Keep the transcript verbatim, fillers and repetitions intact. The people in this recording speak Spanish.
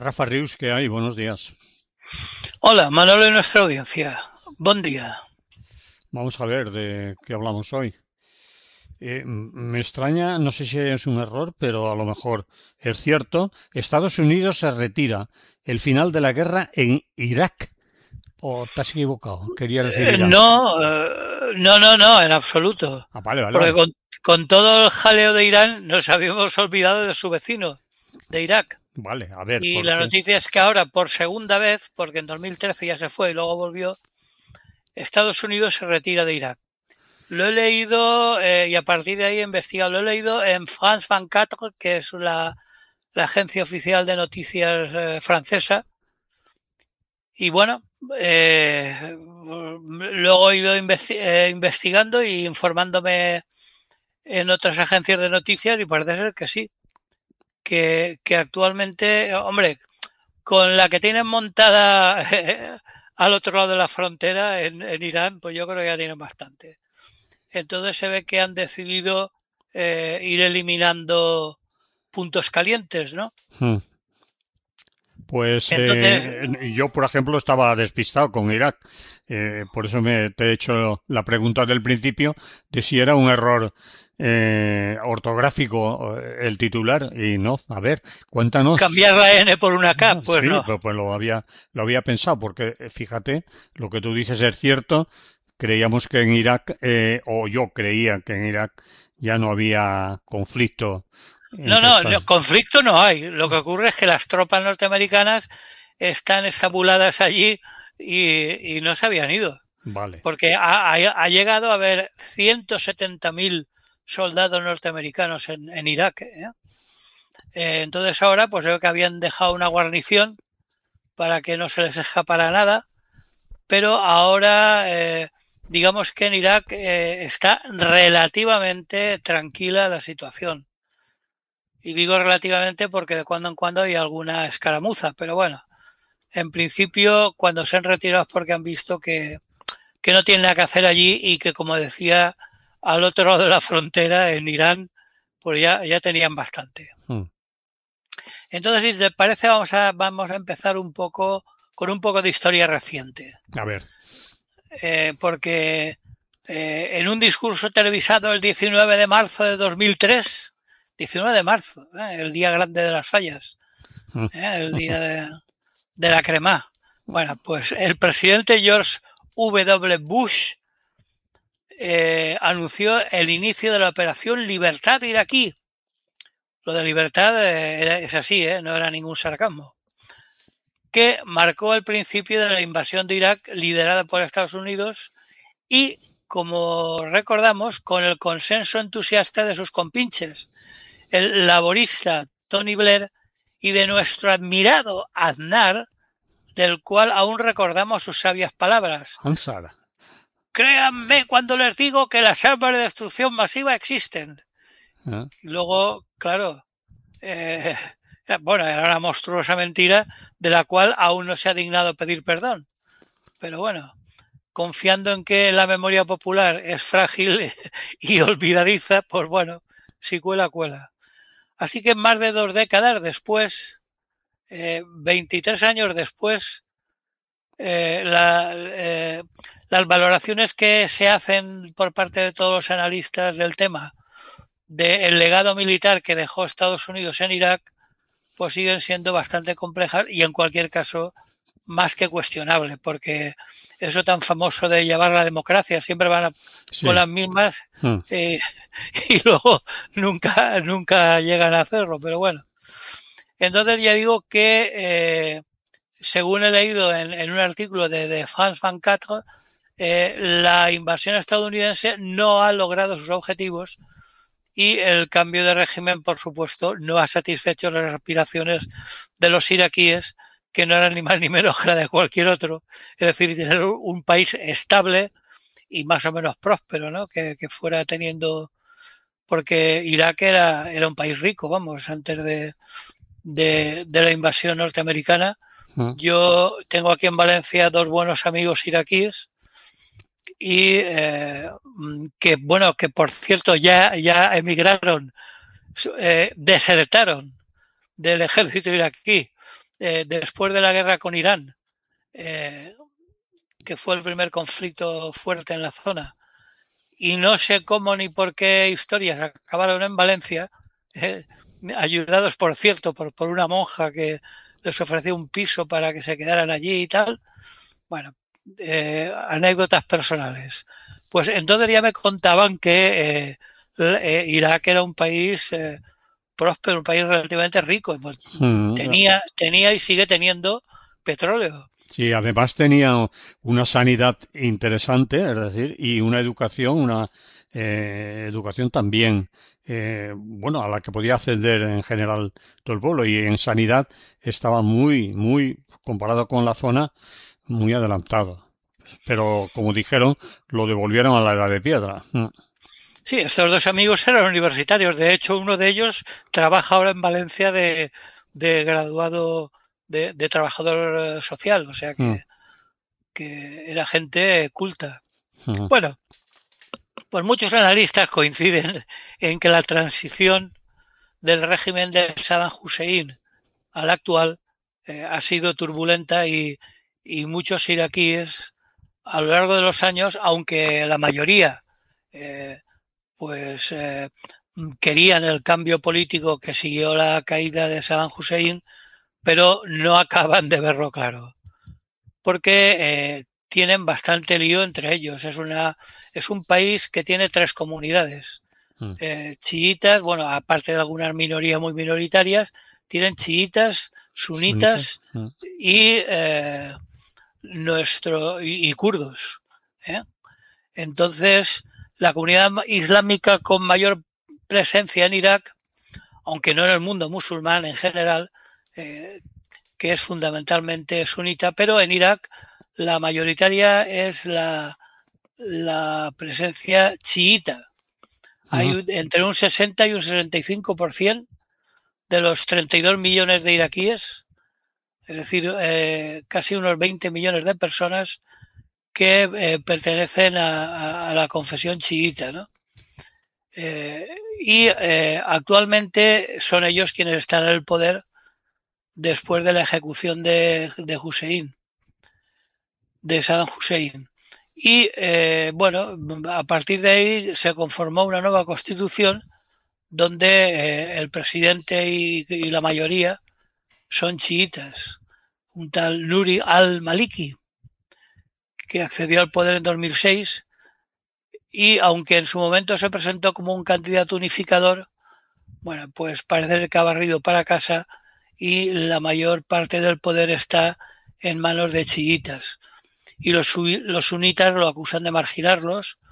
Rafa Rius, ¿qué hay? Buenos días. Hola, Manolo y nuestra audiencia. Buen día. Vamos a ver de qué hablamos hoy. Eh, me extraña, no sé si es un error, pero a lo mejor es cierto. Estados Unidos se retira. El final de la guerra en Irak. ¿O te has equivocado? Quería decir Eh, Irán. no, eh, no, no, no, en absoluto. Ah, vale, vale, Porque vale. con, con todo el jaleo de Irán nos habíamos olvidado de su vecino, de Irak. Vale, a ver, Y ¿por la qué? noticia es que ahora, por segunda vez, porque en dos mil trece ya se fue y luego volvió, Estados Unidos se retira de Irak. Lo he leído eh, y a partir de ahí he investigado. Lo he leído en France veinticuatro, que es la, la agencia oficial de noticias eh, francesa. Y bueno, eh, luego he ido investi eh, investigando y informándome en otras agencias de noticias y parece ser que sí, que, que actualmente, hombre, con la que tienen montada eh, al otro lado de la frontera, en, en Irán, pues yo creo que ya tienen bastante. Entonces se ve que han decidido eh, ir eliminando puntos calientes, ¿no? Hmm. Pues Entonces, eh, yo, por ejemplo, estaba despistado con Irak. Eh, por eso me, te he hecho la pregunta del principio de si era un error eh, ortográfico eh, el titular. Y no, a ver, cuéntanos. cambiar la N por una K, pues Sí, no. pues, pues lo había, lo había pensado, porque eh, fíjate, lo que tú dices es cierto. Creíamos que en Irak, eh, o yo creía que en Irak ya no había conflicto No, entre no, no, Estados. conflicto no hay. Lo que ocurre es que las tropas norteamericanas están estabuladas allí y, y no se habían ido. Vale. Porque ha, ha, ha llegado a haber ciento setenta mil soldados norteamericanos en, en Irak. ¿eh? Eh, entonces ahora pues veo que habían dejado una guarnición para que no se les escapara nada, pero ahora eh, digamos que en Irak eh, está relativamente tranquila la situación. Y digo relativamente porque de cuando en cuando hay alguna escaramuza, pero bueno, en principio cuando se han retirado es porque han visto que, que no tienen nada que hacer allí y que, como decía, al otro lado de la frontera, en Irán, pues ya, ya tenían bastante. Hmm. Entonces, si te parece, vamos a, vamos a empezar un poco con un poco de historia reciente. A ver. Eh, porque eh, en un discurso televisado el diecinueve de marzo de dos mil tres, diecinueve de marzo, eh, el día grande de las fallas, Hmm. eh, el día de, de la crema. Bueno, pues el presidente George W. Bush eh, anunció el inicio de la operación Libertad iraquí. Lo de libertad eh, era, es así, eh, no era ningún sarcasmo. Que marcó el principio de la invasión de Irak liderada por Estados Unidos y, como recordamos, con el consenso entusiasta de sus compinches, el laborista Tony Blair y de nuestro admirado Aznar, del cual aún recordamos sus sabias palabras. Ansara. Créanme cuando les digo que las armas de destrucción masiva existen. ¿Eh? Luego, claro, eh, bueno, era una monstruosa mentira de la cual aún no se ha dignado pedir perdón. Pero bueno, confiando en que la memoria popular es frágil y olvidadiza, pues bueno, si cuela, cuela. Así que más de dos décadas después, eh, veintitrés años después, eh, la, eh, las valoraciones que se hacen por parte de todos los analistas del tema del legado militar que dejó Estados Unidos en Irak, pues siguen siendo bastante complejas y en cualquier caso más que cuestionable, porque eso tan famoso de llevar la democracia, siempre van a, con Sí. las mismas Hmm. eh, y luego nunca, nunca llegan a hacerlo, pero bueno. Entonces ya digo que eh, según he leído en, en un artículo de, de France veinticuatro, eh, la invasión estadounidense no ha logrado sus objetivos y el cambio de régimen, por supuesto, no ha satisfecho las aspiraciones de los iraquíes, que no eran ni más ni menos que la de cualquier otro, es decir, tener un país estable y más o menos próspero, ¿no? Que, que fuera teniendo, porque Irak era, era un país rico, vamos, antes de, de, de la invasión norteamericana. Hmm. Yo tengo aquí en Valencia dos buenos amigos iraquíes y eh, que, bueno, que por cierto ya, ya emigraron, eh, desertaron del ejército iraquí eh, después de la guerra con Irán, eh, que fue el primer conflicto fuerte en la zona, y no sé cómo ni por qué historias acabaron en Valencia, eh, ayudados, por cierto, por, por una monja que les ofreció un piso para que se quedaran allí y tal. Bueno, eh, anécdotas personales. Pues entonces ya me contaban que eh, eh, Irak era un país eh, próspero, un país relativamente rico. Pues Mm, tenía, tenía y sigue teniendo petróleo. sí, además tenía una sanidad interesante, es decir, y una educación, una eh, educación también, eh, bueno, a la que podía acceder en general todo el pueblo. Y en sanidad estaba muy, muy, comparado con la zona, muy adelantado. Pero, como dijeron, lo devolvieron a la edad de piedra. Mm. Sí, estos dos amigos eran universitarios. De hecho, uno de ellos trabaja ahora en Valencia de, de graduado de, de trabajador social, o sea Mm. que, que era gente culta. Mm. Bueno, pues muchos analistas coinciden en que la transición del régimen de Saddam Hussein al actual eh, ha sido turbulenta y, y muchos iraquíes a lo largo de los años, aunque la mayoría eh, pues eh, querían el cambio político que siguió la caída de Saddam Hussein, pero no acaban de verlo claro, porque eh, tienen bastante lío entre ellos. Es, una, es un país que tiene tres comunidades. Mm. Eh, chiitas, bueno, aparte de algunas minorías muy minoritarias, tienen chiitas, Sunitas. sunitas Mm. y eh, nuestro y, y kurdos. ¿eh? Entonces, la comunidad islámica con mayor presencia en Irak, aunque no en el mundo musulmán en general, eh, que es fundamentalmente sunita, pero en Irak la mayoritaria es la, la presencia chiita. Ah, Hay entre un sesenta y un sesenta y cinco por ciento de los treinta y dos millones de iraquíes, es decir, eh, casi unos veinte millones de personas que eh, pertenecen a, a, a, la confesión chiita, ¿no? Eh, y eh, actualmente son ellos quienes están en el poder después de la ejecución de, de Hussein, de Saddam Hussein. Y eh, bueno, a partir de ahí se conformó una nueva constitución donde eh, el presidente y, y, la mayoría son chiitas. Un tal Nuri al-Maliki, que accedió al poder en dos mil seis y aunque en su momento se presentó como un candidato unificador, bueno, pues parece que ha barrido para casa y la mayor parte del poder está en manos de chiitas. Y los, los sunitas lo acusan de marginarlos